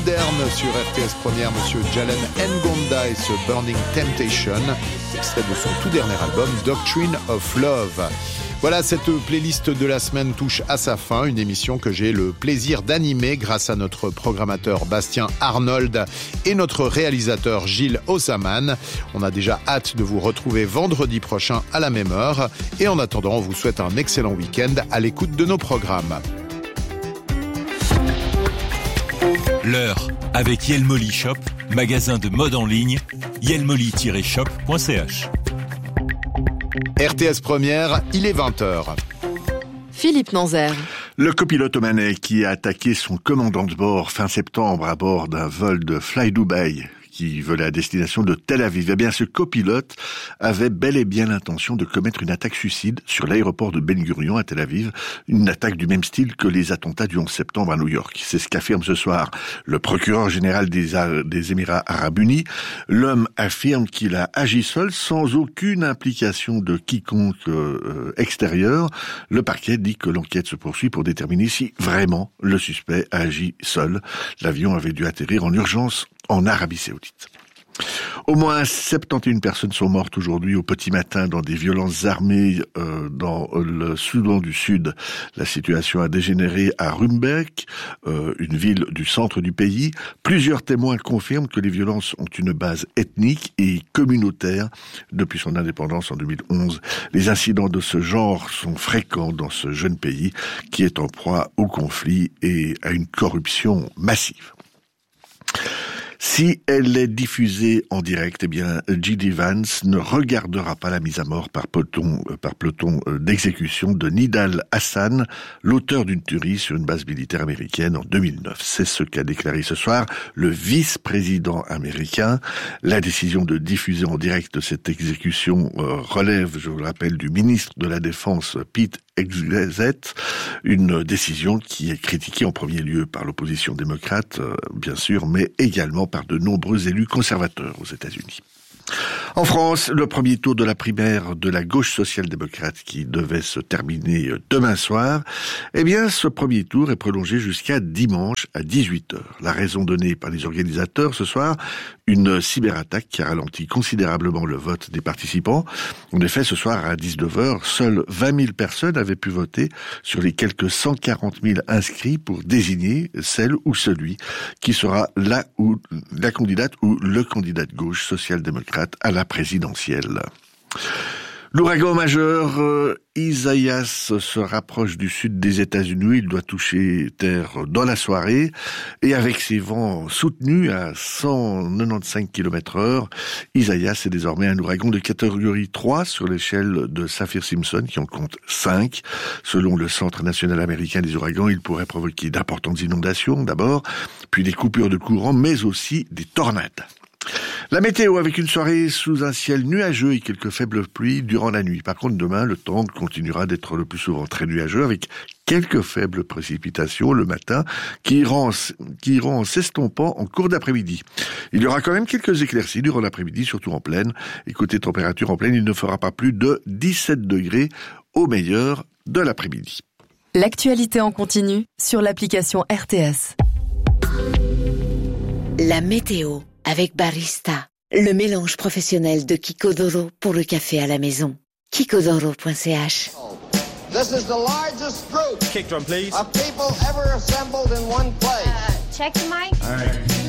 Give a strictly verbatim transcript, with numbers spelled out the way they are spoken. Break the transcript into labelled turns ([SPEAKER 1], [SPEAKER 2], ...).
[SPEAKER 1] moderne sur R T S Première, Monsieur Jalen Ngonda et ce Burning Temptation, extrait de son tout dernier album Doctrine of Love. Voilà, cette playlist de la semaine touche à sa fin, une émission que j'ai le plaisir d'animer grâce à notre programmateur Bastien Arnold et notre réalisateur Gilles Ossaman. On a déjà hâte de vous retrouver vendredi prochain à la même heure et en attendant, on vous souhaite un excellent week-end à l'écoute de nos programmes.
[SPEAKER 2] L'heure avec Yelmoli Shop, magasin de mode en ligne, yelmoli tiret shop point c h.
[SPEAKER 1] R T S Première, il est vingt heures.
[SPEAKER 3] Philippe Nanzer.
[SPEAKER 4] Le copilote omanais qui a attaqué son commandant de bord fin septembre à bord d'un vol de Fly Dubai qui volait à destination de Tel Aviv. Eh bien, ce copilote avait bel et bien l'intention de commettre une attaque suicide sur l'aéroport de Ben Gurion à Tel Aviv, une attaque du même style que les attentats du onze septembre à New York. C'est ce qu'affirme ce soir le procureur général des, Ar- des Émirats Arabes Unis. L'homme affirme qu'il a agi seul, sans aucune implication de quiconque euh, extérieur. Le parquet dit que l'enquête se poursuit pour déterminer si vraiment le suspect a agi seul. L'avion avait dû atterrir en urgence en Arabie Saoudite. Au moins soixante et une personnes sont mortes aujourd'hui au petit matin dans des violences armées euh, dans le Soudan du Sud. La situation a dégénéré à Rumbek, euh, une ville du centre du pays. Plusieurs témoins confirment que les violences ont une base ethnique et communautaire depuis son indépendance en deux mille onze. Les incidents de ce genre sont fréquents dans ce jeune pays qui est en proie au conflit et à une corruption massive. Si elle est diffusée en direct, eh bien, J D Vance ne regardera pas la mise à mort par peloton, par peloton d'exécution de Nidal Hassan, l'auteur d'une tuerie sur une base militaire américaine en deux mille neuf. C'est ce qu'a déclaré ce soir le vice-président américain. La décision de diffuser en direct cette exécution euh, relève, je vous le rappelle, du ministre de la Défense, Pete Hegseth, une décision qui est critiquée en premier lieu par l'opposition démocrate, euh, bien sûr, mais également par de nombreux élus conservateurs aux États-Unis. En France, le premier tour de la primaire de la gauche social-démocrate qui devait se terminer demain soir, eh bien, ce premier tour est prolongé jusqu'à dimanche à dix-huit heures. La raison donnée par les organisateurs ce soir, une cyberattaque qui a ralenti considérablement le vote des participants. En effet, ce soir à dix-neuf heures, seules vingt mille personnes avaient pu voter sur les quelques cent quarante mille inscrits pour désigner celle ou celui qui sera la ou la candidate ou le candidat de gauche social-démocrate à la présidentielle. L'ouragan majeur euh, Isaias se rapproche du sud des États-Unis. Il doit toucher terre dans la soirée et avec ses vents soutenus à cent quatre-vingt-quinze kilomètres heure, Isaias est désormais un ouragan de catégorie trois sur l'échelle de Saffir-Simpson qui en compte cinq. Selon le Centre national américain des ouragans, il pourrait provoquer d'importantes inondations d'abord, puis des coupures de courant, mais aussi des tornades. La météo avec une soirée sous un ciel nuageux et quelques faibles pluies durant la nuit. Par contre, demain, le temps continuera d'être le plus souvent très nuageux avec quelques faibles précipitations le matin qui iront, qui iront s'estompant en cours d'après-midi. Il y aura quand même quelques éclaircies durant l'après-midi, surtout en plaine. Et côté température en plaine, il ne fera pas plus de dix-sept degrés au meilleur de l'après-midi.
[SPEAKER 3] L'actualité en continu sur l'application R T S.
[SPEAKER 5] La météo. Avec Barista, le mélange professionnel de Kikodoro pour le café à la maison. kikodoro point c h.
[SPEAKER 6] This is the largest group
[SPEAKER 7] Kick drum, please.
[SPEAKER 6] of people ever assembled in one place.
[SPEAKER 8] Uh, check the mic.
[SPEAKER 7] All right.